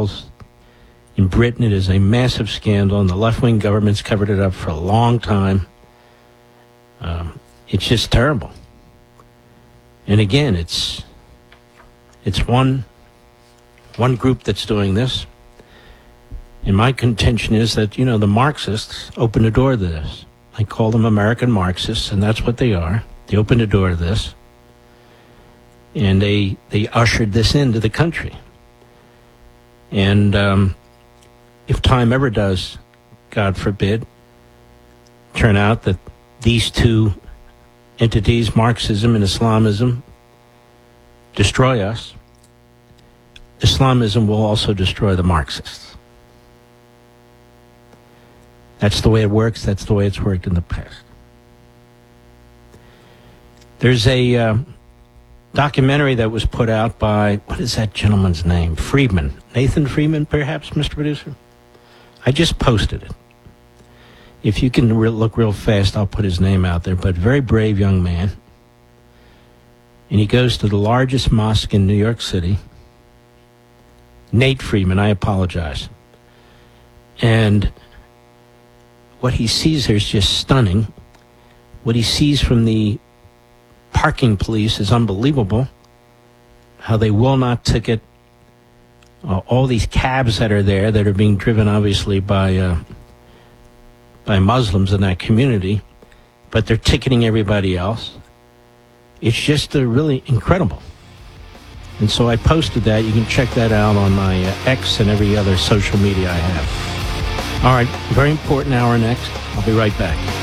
In Britain, it is a massive scandal, and the left-wing government's covered it up for a long time. It's just terrible. And again, it's one group that's doing this. And my contention is that, the Marxists opened the door to this. I call them American Marxists, and that's what they are. They opened the door to this. And they ushered this into the country. And if time ever does, God forbid, turn out that these two entities, Marxism and Islamism, destroy us, Islamism will also destroy the Marxists. That's the way it works. That's the way it's worked in the past. There's a documentary that was put out by, what is that gentleman's name? Friedman. Nathan Friedman, perhaps, Mr. Producer? I just posted it. If you can look real fast, I'll put his name out there. But very brave young man. And he goes to the largest mosque in New York City. Nate Friedman, I apologize. And what he sees there is just stunning. What he sees from the parking police is unbelievable. How they will not ticket all these cabs that are there that are being driven, obviously, by Muslims in that community, but they're ticketing everybody else. It's just really incredible. And so I posted that. You can check that out on my X and every other social media I have. All right, very important hour next. I'll be right back.